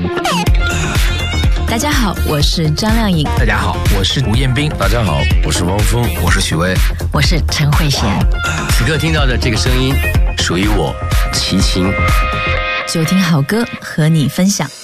大家好，我是张靓颖。 大家好，我是吴彦斌。 大家好，我是汪峰。 我是许巍。 我是陈慧娴。 此刻听到的这个声音属于我，齐秦。 就听好歌和你分享。